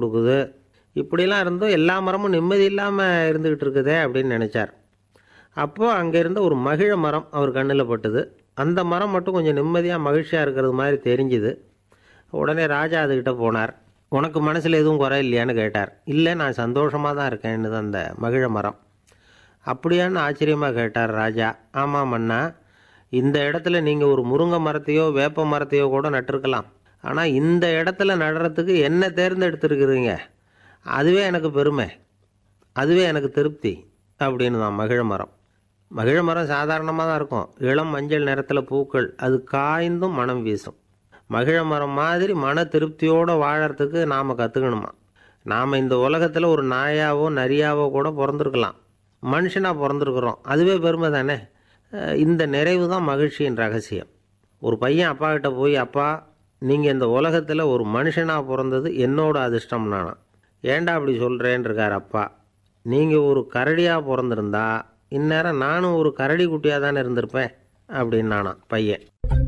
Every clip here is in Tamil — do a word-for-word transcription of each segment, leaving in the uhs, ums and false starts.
கொடுக்குது. இப்படிலாம் இருந்தும் எல்லா மரமும் நிம்மதி இல்லாமல் இருந்துக்கிட்டு இருக்குதே அப்படின்னு நினச்சார். அப்போது அங்கே இருந்த ஒரு மகிழ மரம் அவர் கண்ணில் பட்டுது. அந்த மரம் மட்டும் கொஞ்சம் நிம்மதியாக மகிழ்ச்சியாக இருக்கிறது மாதிரி தெரிஞ்சுது. உடனே ராஜா அதுக்கிட்ட போனார். உனக்கு மனசில் எதுவும் குறை இல்லையான்னு கேட்டார். இல்லை, நான் சந்தோஷமாக தான் இருக்கேன்னு அந்த மகிழ மரம். அப்படியான்னு ஆச்சரியமாக கேட்டார் ராஜா. ஆமாம் மன்னா, இந்த இடத்துல நீங்கள் ஒரு முருங்கை மரத்தையோ வேப்ப மரத்தையோ கூட நட்டிருக்கலாம். ஆனால் இந்த இடத்துல நடுறதுக்கு என்ன தேர்ந்தெடுத்துருக்குறீங்க, அதுவே எனக்கு பெருமை, அதுவே எனக்கு திருப்தி அப்படின்னு தான் மகிழ மரம். மகிழ மரம் சாதாரணமாக தான் இருக்கும். இளம் மஞ்சள் நிறத்தில் பூக்கள், அது காய்ந்தும் மனம் வீசும். மகிழ மரம் மாதிரி மன திருப்தியோடு வாழறதுக்கு நாம் கற்றுக்கணுமா. நாம் இந்த உலகத்தில் ஒரு நாயாவோ நரியாவோ கூட பிறந்திருக்கலாம். மனுஷனாக பிறந்திருக்கிறோம், அதுவே பெருமை தானே. இந்த நிறைவு தான் மகிழ்ச்சியின் ரகசியம். ஒரு பையன் அப்பா கிட்ட போய், அப்பா, நீங்கள் இந்த உலகத்தில் ஒரு மனுஷனாக பிறந்தது என்னோட அதிர்ஷ்டம் நானா. ஏண்டா அப்படி சொல்கிறேன்னு இருக்கார் அப்பா. நீங்கள் ஒரு கரடியாக பிறந்திருந்தா இந்நேரம் நானும் ஒரு கரடி குட்டியாக தானே இருந்திருப்பேன் அப்படின்னு நானா பையன்.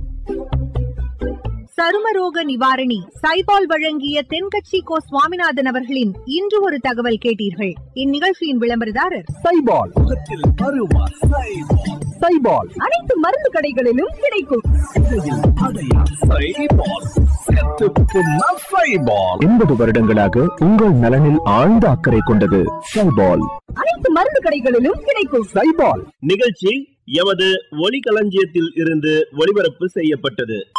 சருமரோக நிவாரணி சைபால் வழங்கிய தென்கட்சி கோ சுவாமிநாதன் அவர்களின் இன்று ஒரு தகவல் கேட்டீர்கள். இந்நிகழ்ச்சியின் விளம்பரதாரர் சைபால். சைபால் அனைத்து மருந்து கடைகளிலும் கிடைக்கும். எண்பது வருடங்களாக உங்கள் நலனில் ஆழ்ந்த அக்கறை கொண்டது சைபால். அனைத்து மருந்து கடைகளிலும் கிடைக்கும் சைபால். நிகழ்ச்சி எமது ஒலிகளஞ்சியத்தில் இருந்து ஒளிபரப்பு செய்யப்பட்டது.